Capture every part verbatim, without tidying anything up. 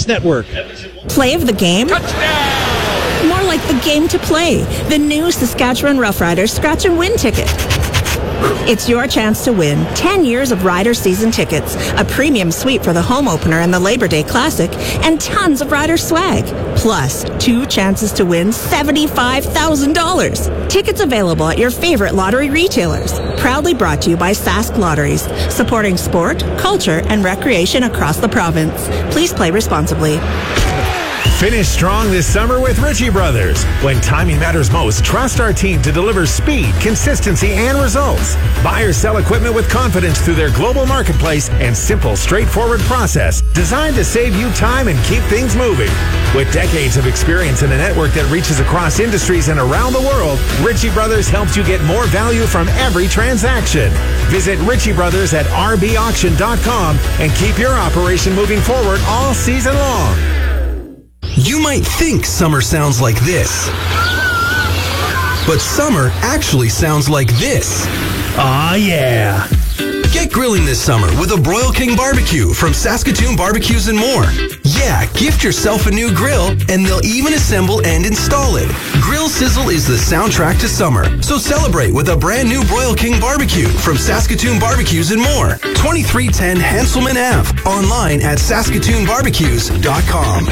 Broadcast Network. Play of the game? Touchdown! More like the game to play. The new Saskatchewan Roughriders Scratch and Win ticket. It's your chance to win ten years of Rider season tickets, a premium suite for the home opener and the Labor Day Classic, and tons of Rider swag. Plus, two chances to win seventy-five thousand dollars. Tickets available at your favorite lottery retailers. Proudly brought to you by Sask Lotteries, supporting sport, culture, and recreation across the province. Please play responsibly. Finish strong this summer with Ritchie Brothers. When timing matters most, trust our team to deliver speed, consistency, and results. Buy or sell equipment with confidence through their global marketplace and simple, straightforward process designed to save you time and keep things moving. With decades of experience in a network that reaches across industries and around the world, Ritchie Brothers helps you get more value from every transaction. Visit Ritchie Brothers at r b auction dot com and keep your operation moving forward all season long. You might think summer sounds like this, but summer actually sounds like this. Aw, yeah. Get grilling this summer with a Broil King barbecue from Saskatoon Barbecues and More. Yeah, gift yourself a new grill, and they'll even assemble and install it. Grill Sizzle is the soundtrack to summer, so celebrate with a brand new Broil King barbecue from Saskatoon Barbecues and More. twenty-three ten Hanselman Avenue. Online at saskatoon barbecues dot com.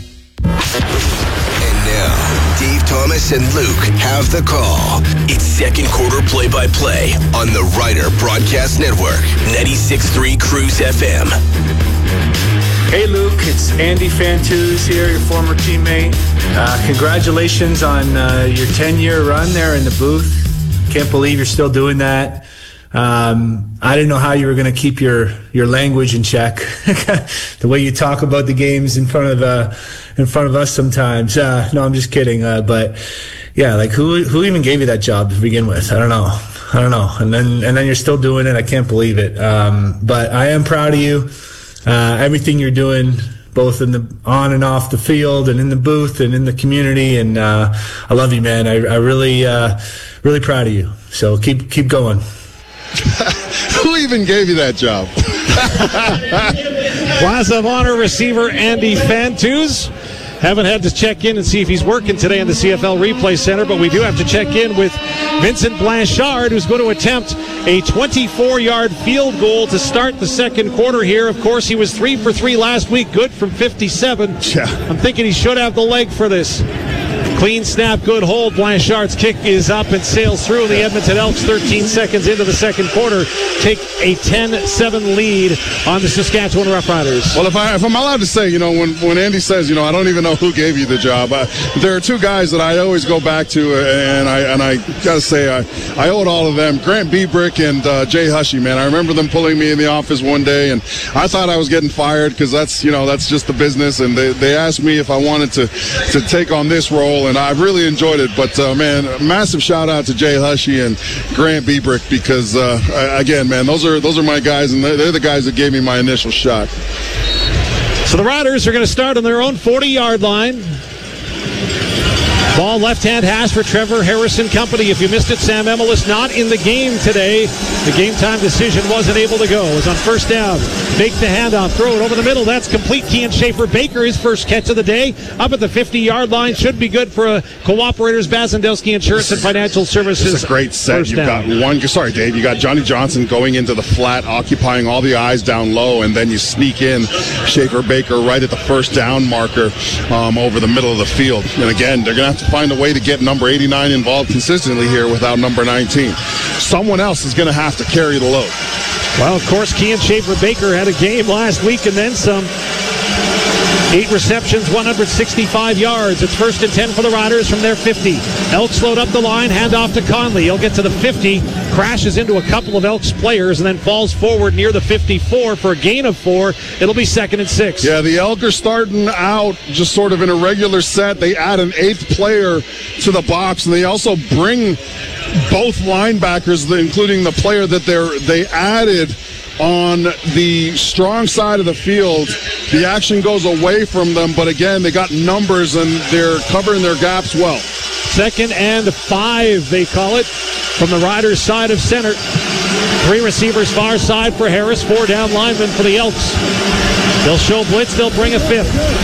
And now, Dave Thomas and Luke have the call. It's second quarter play-by-play on the Rider Broadcast Network, ninety-six point three Cruise F M. Hey Luke, it's Andy Fantuz here, your former teammate. Uh, congratulations on uh, your ten-year run there in the booth. Can't believe you're still doing that. Um, I didn't know how you were going to keep your, your language in check. The way you talk about the games in front of uh, in front of us sometimes. Uh, no, I'm just kidding. Uh, but yeah, like who who even gave you that job to begin with? I don't know. I don't know. And then and then you're still doing it. I can't believe it. Um, but I am proud of you. Uh, everything you're doing, both in the on and off the field, and in the booth, and in the community. And uh, I love you, man. I, I really uh, really proud of you. So keep keep going. Who even gave you that job? Plaza of Honor receiver Andy Fantuz. Haven't had to check in and see if he's working today in the C F L Replay Center, but we do have to check in with Vincent Blanchard, who's going to attempt a twenty-four-yard field goal to start the second quarter here. Of course, he was three for three last week, good from fifty-seven. Yeah. I'm thinking he should have the leg for this. Clean snap, good hold. Blanchard's kick is up and sails through. The Edmonton Elks, thirteen seconds into the second quarter, take a ten seven lead on the Saskatchewan Roughriders. Well, if, I, if I'm allowed to say, you know, when, when Andy says, you know, I don't even know who gave you the job, I, there are two guys that I always go back to, and I and I got to say, I, I owe it all to them. Grant Biebrick and uh, Jay Hushy, man. I remember them pulling me in the office one day, and I thought I was getting fired because that's, you know, that's just the business, and they, they asked me if I wanted to, to take on this role, and I've really enjoyed it. But, uh, man, massive shout-out to Jay Hushy and Grant Biebrick because, uh, again, man, those are those are my guys, and they're, they're the guys that gave me my initial shot. So the Riders are going to start on their own forty-yard line. Ball left-hand hash for Trevor Harrison Company. If you missed it, Sam Emelis not in the game today. The game-time decision wasn't able to go. It was on first down. Make the handoff. Throw it over the middle. That's complete. Kian Schaefer-Baker, his first catch of the day. Up at the fifty-yard line. Should be good for a Cooperators, Bazandowski Insurance and Financial Services. It's a great set. First You've down. got one. Sorry, Dave. You got Johnny Johnson going into the flat, occupying all the eyes down low, and then you sneak in Schaefer-Baker right at the first down marker um, over the middle of the field. And again, they're going to have to find a way to get number eighty-nine involved consistently here without number nineteen. Someone else is going to have to carry the load. Well, of course, Kian Schaefer-Baker had a game last week and then some. Eight receptions, one hundred sixty-five yards. It's first and ten for the Riders from their fifty. Elks load up the line, hand off to Conley. He'll get to the fifty, crashes into a couple of Elks players, and then falls forward near the fifty-four for a gain of four. It'll be second and six. Yeah, the Elk are starting out just sort of in a regular set. They add an eighth player to the box, and they also bring both linebackers, including the player that they're they added on the strong side of the field. The action goes away from them, but again, they got numbers and they're covering their gaps well. Second and five, they call it, from the Riders' side of center. Three receivers far side for Harris, four down linemen for the Elks. They'll show blitz, they'll bring a fifth.